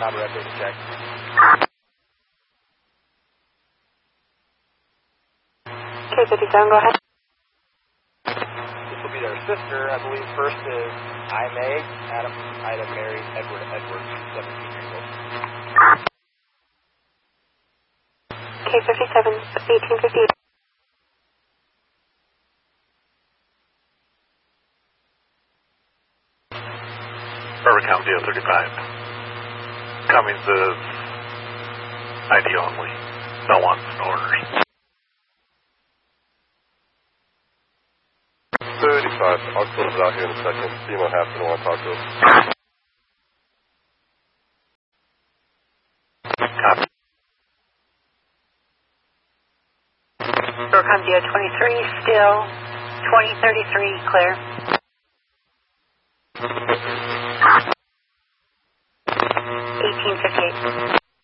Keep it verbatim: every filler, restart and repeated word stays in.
Not directly to check. K fifty-seven, go ahead. This will be their sister, I believe. First is I Meg, Adam, Ida, Mary, Edward, Edward, seventeen years old. K fifty-seven, eighteen fifty-eight. Berwick County D O thirty-five. Cummings is I D only. No wants and orders. thirty-five, I'll close it out here in a second. See what happens. I want to talk to us. Copy. Berwick County D O twenty-three, still twenty thirty-three, clear. eighteen fifty-eight.